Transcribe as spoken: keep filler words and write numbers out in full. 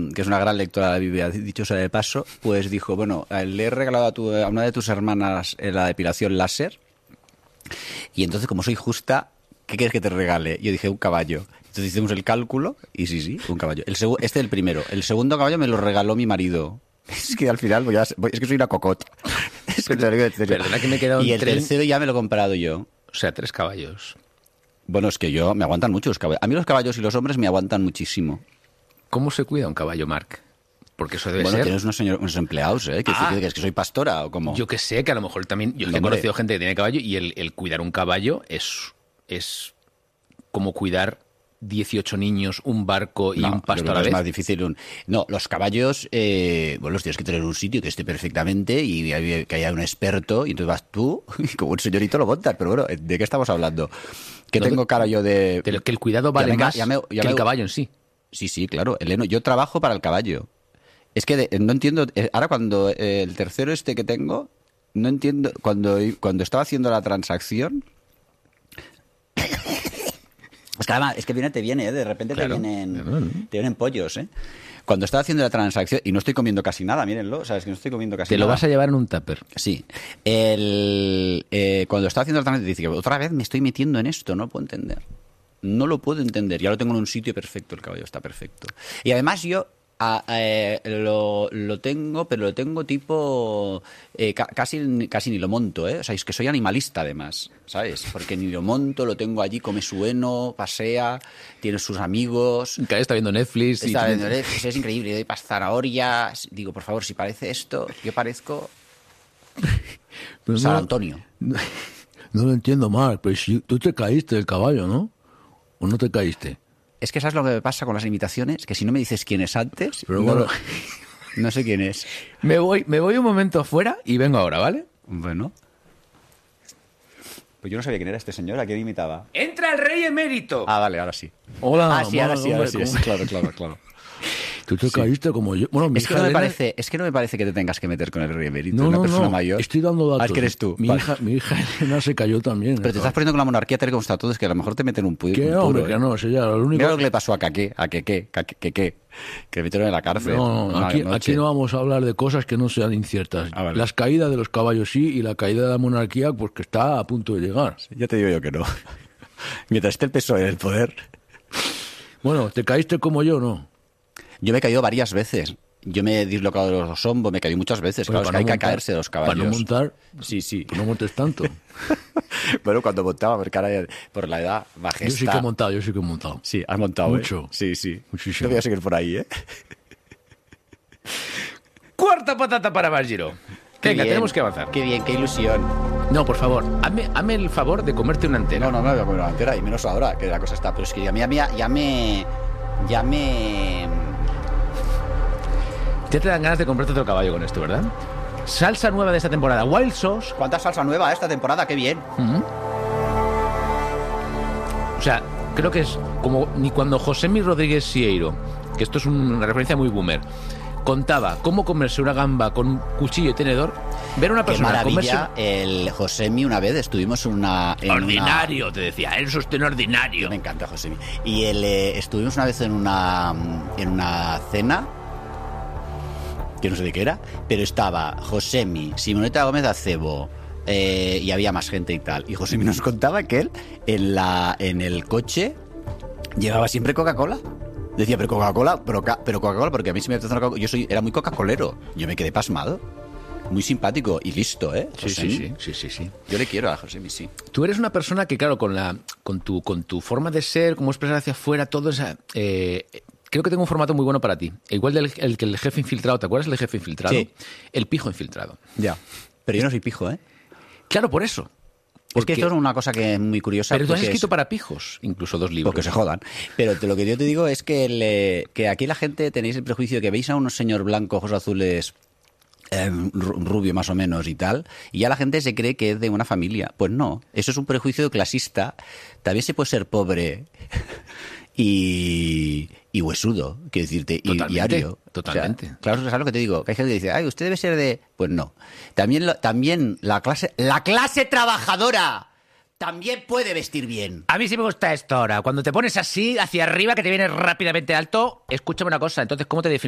que es una gran lectora de la Biblia, dicho sea de paso, pues dijo, bueno, le he regalado a, tu, a una de tus hermanas la depilación láser, y entonces, como soy justa, ¿qué quieres que te regale? Yo dije, un caballo. Entonces hicimos el cálculo, y sí, sí, un caballo. El segu- este es el primero. El segundo caballo me lo regaló mi marido. Es que al final voy a, voy, es que soy una cocota. Es que te lo digo en serio. Perdona que me he quedado Y en el tren. tercero ya me lo he comprado yo. O sea, tres caballos. Bueno, es que yo me aguantan mucho los caballos. A mí los caballos y los hombres me aguantan muchísimo. ¿Cómo se cuida un caballo, Marc? Porque eso debe Bueno, ser... tienes unos, señor, unos empleados, ¿eh? Que, Ah. que, es que soy pastora o como... Yo que sé, que a lo mejor también... Yo es que he Hombre. conocido gente que tiene caballo y el, el cuidar un caballo es, es como cuidar dieciocho niños, un barco y No, un yo pasto creo a la que vez. es más difícil. Un... No, los caballos, eh, bueno, los tienes que tener en un sitio que esté perfectamente y hay- que haya un experto y entonces vas tú y como un señorito lo montas. Pero bueno, ¿de qué estamos hablando? Que No, tengo cara yo de... Que, que el cuidado Ya vale venga, más ya me- ya que me- el caballo en sí. Sí, sí, claro, Eleno, yo trabajo para el caballo. Es que de- no entiendo, eh, ahora cuando eh, el tercero este que tengo, no entiendo, cuando, cuando estaba haciendo la transacción... Es que además, es que viene, te viene, ¿eh? De repente Claro. te vienen, Claro. te vienen pollos, ¿eh? Cuando estaba haciendo la transacción, y no estoy comiendo casi nada, mírenlo, sabes que no estoy comiendo casi Te nada. lo vas a llevar en un tupper. Sí. El, eh, cuando estaba haciendo la transacción, dice que otra vez me estoy metiendo en esto, no lo puedo entender. No lo puedo entender. Ya lo tengo en un sitio perfecto, el caballo está perfecto. Y además yo a- eh, lo, lo tengo, pero lo tengo tipo... eh, ca- casi, casi ni lo monto, ¿eh? O sea, es que soy animalista además, ¿sabes? Porque ni lo monto, lo tengo allí, come su heno, pasea, tiene sus amigos... Cada vez está viendo Netflix. y Está tiene- viendo Netflix, es increíble, doy pas zanahorias. Digo, por favor, si parece esto, yo parezco Pero San no, Antonio. no lo entiendo mal, pero si tú te caíste del caballo, ¿no? ¿O no te caíste? Es que sabes lo que me pasa con las imitaciones, que si no me dices quién es antes, Pero no, bueno. no sé quién es. Me voy, me voy un momento fuera y vengo ahora, ¿vale? Bueno. Pues yo no sabía quién era este señor, ¿a quién imitaba? ¡Entra el rey emérito! Ah, vale, ahora sí. Hola, Ah, sí, ahora Marc, sí, ahora hombre, sí, ¿cómo- sí, claro, claro, claro. Tú te caíste como yo. Bueno, mi Es que, hija no me Elena- parece, es que no me parece que te tengas que meter con el rey emérito, No, una no, persona no. mayor. Estoy dando datos. Ah, es que eres tú. Mi, Vale. hija, mi hija Elena se cayó también. Pero te estás poniendo con la monarquía tal y como está todo, es que a lo mejor te meten un, pu ¿Qué, un puro, hombre? ¿eh? Que no, si ya, lo único... Mira lo que le pasó a Caqué, a Quequé, Caqué, Quequé, que le metieron en la cárcel. No, no, una aquí, noche. aquí no vamos a hablar de cosas que no sean inciertas. Ah, vale. Las caídas de los caballos sí y la caída de la monarquía, pues que está a punto de llegar. Ya te digo yo que no. Mientras esté el P S O E en el poder. Bueno, ¿te caíste como yo, no? Yo me he caído varias veces. Yo me he dislocado de los hombros, me he caído muchas veces. Bueno, claro, es que hay para no que montar- caerse de los caballos. Para no montar, Sí, sí. pues no montes tanto. Bueno, cuando montaba, porque ahora por la edad, bajé. Yo sí que he montado, yo sí que he montado. Sí, has montado, Mucho. ¿eh? Sí, sí. Muchísimo. No voy a seguir por ahí, ¿eh? Cuarta patata para Bajiro. Qué Venga, bien, tenemos que avanzar. Qué bien, qué ilusión. No, por favor, hazme, hazme el favor de comerte una entera. No, no, no, voy a comer una entera, y menos ahora, que la cosa está. Pero es que ya, me- ya, ya me... Ya me... Ya te dan ganas de comprarte otro caballo con esto, ¿verdad? Salsa nueva de esta temporada, Wild Sauce. ¿Cuánta salsa nueva esta temporada? ¡Qué bien! Ujú. O sea, creo que es como ni cuando Josemi Rodríguez Sieiro, que esto es un- una referencia muy boomer, contaba cómo comerse una gamba con un cuchillo y tenedor, ver a una Qué persona comerse... maravilla. El Josemi, una vez estuvimos en una... en una- Ordinario, te decía, eres usted un ordinario. Me encanta Josemi. Y el, eh, estuvimos una vez en una, en una cena, que no sé de qué era, pero estaba Josemi, Simoneta Gómez Acebo, eh, y había más gente y tal. Y Josemi nos contaba que él en, la, en el coche llevaba siempre Coca-Cola. Decía, pero Coca-Cola, pero, ca- pero Coca-Cola, porque a mí se me apetece una Coca-Cola. Yo soy, era muy Coca-Colero. Yo me quedé pasmado. Muy simpático y listo, ¿eh? Sí, sí, Josemi. sí, sí, sí, sí. Yo le quiero a Josemi, sí. Tú eres una persona que, claro, con la con tu con tu forma de ser, cómo expresar hacia afuera, todo esa... eh, creo que tengo un formato muy bueno para ti. Igual del el que el jefe infiltrado, ¿te acuerdas del jefe infiltrado? Sí. El pijo infiltrado. Ya. Pero yo no soy pijo, ¿eh? Claro, por eso. Es Porque- que esto es una cosa que es muy curiosa. Pero tú has porque escrito es- para pijos, incluso dos libros. Porque se jodan. Pero te- lo que yo te digo es que, le- que aquí la gente tenéis el prejuicio de que veis a unos señor blanco, ojos azules, eh, ru- rubio más o menos y tal, y ya la gente se cree que es de una familia. Pues no, eso es un prejuicio clasista. También se puede ser pobre y, y huesudo, quiero decirte, y, Totalmente, y ario. totalmente. O sea, claro, ¿sabes lo que te digo? Que hay gente que dice, ay, usted debe ser de... Pues no. También, lo- también la clase... ¡La clase trabajadora! También puede vestir bien. A mí sí me gusta esto ahora. Cuando te pones así, hacia arriba, que te vienes rápidamente alto, escúchame una cosa. Entonces, ¿cómo te defines?